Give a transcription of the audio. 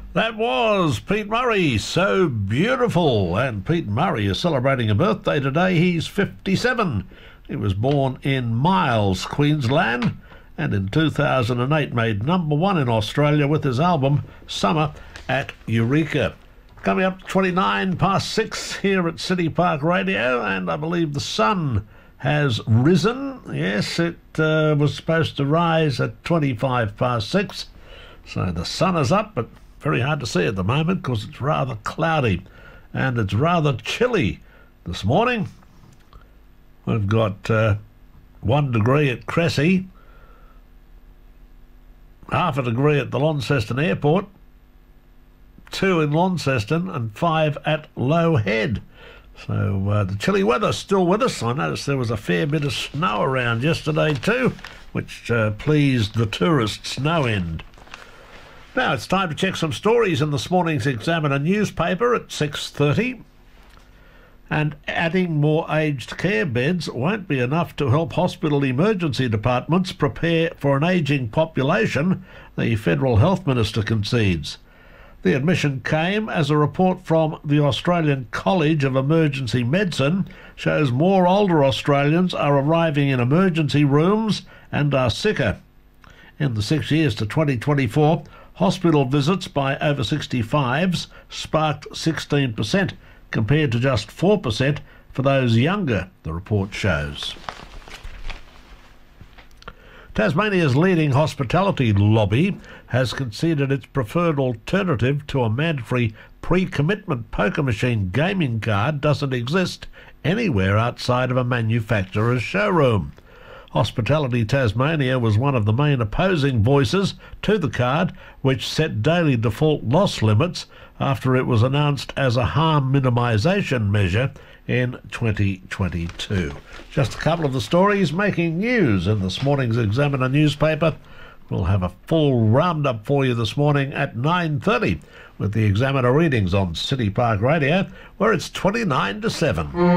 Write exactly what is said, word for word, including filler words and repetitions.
That was Pete Murray, So Beautiful. And Pete Murray is celebrating a birthday today. He's fifty-seven. He was born in Miles, Queensland, and in two thousand eight made number one in Australia with his album Summer at Eureka. Coming up twenty-nine past six here at City Park Radio, and I believe the sun has risen. Yes, it uh, was supposed to rise at twenty-five past six. So the sun is up, but very hard to see at the moment because it's rather cloudy and it's rather chilly this morning. We've got uh, one degree at Cressy, half a degree at the Launceston Airport, two in Launceston and five at Low Head. So uh, the chilly weather's still with us. I noticed there was a fair bit of snow around yesterday too, which uh, pleased the tourist snow end. Now it's time to check some stories in this morning's Examiner newspaper at six thirty. And adding more aged care beds won't be enough to help hospital emergency departments prepare for an ageing population, the Federal Health Minister concedes. The admission came as a report from the Australian College of Emergency Medicine shows more older Australians are arriving in emergency rooms and are sicker. In the six years to twenty twenty-four, hospital visits by over sixty-fives sparked sixteen percent compared to just four percent for those younger, the report shows. Tasmania's leading hospitality lobby has conceded its preferred alternative to a mandatory pre-commitment poker machine gaming card doesn't exist anywhere outside of a manufacturer's showroom. Hospitality Tasmania was one of the main opposing voices to the card, which set daily default loss limits after it was announced as a harm minimisation measure in twenty twenty-two. Just a couple of the stories making news in this morning's Examiner newspaper. We'll have a full roundup for you this morning at nine thirty with the Examiner readings on City Park Radio, where it's twenty-nine to seven.